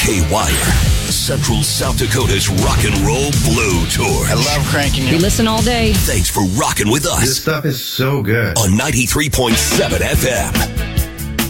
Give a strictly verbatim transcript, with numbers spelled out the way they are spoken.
K-Wire, Central South Dakota's Rock and Roll Blue Tour. I love cranking it. We listen all day. Thanks for rocking with us. This stuff is so good. On ninety-three point seven F M.